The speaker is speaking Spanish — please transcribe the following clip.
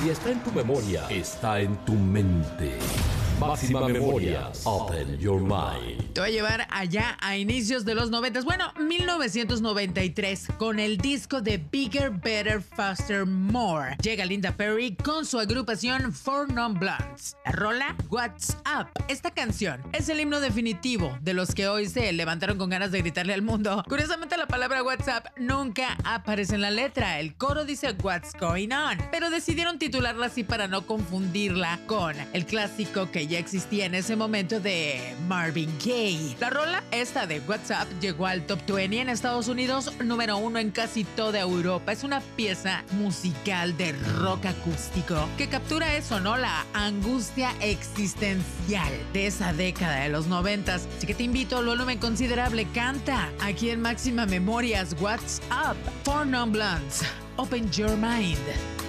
Si está en tu memoria, está en tu mente. Máxima Memorias, Open Your Mind. Te voy a llevar allá a inicios de los 90, bueno, 1993, con el disco de Bigger, Better, Faster, More. Llega Linda Perry con su agrupación Four Non Blondes. La rola What's Up. Esta canción es el himno definitivo de los que hoy se levantaron con ganas de gritarle al mundo. Curiosamente, la palabra What's Up nunca aparece en la letra. El coro dice What's Going On, pero decidieron titularla así para no confundirla con el clásico que ya existía en ese momento de Marvin Gaye. La rola esta de What's Up llegó al top 20 en Estados Unidos, número 1 en casi toda Europa. Es una pieza musical de rock acústico que captura eso, ¿no? La angustia existencial de esa década de los 90. Así que te invito, al volumen considerable, canta aquí en Máxima Memorias What's Up. Four Non Blondes, Open Your Mind.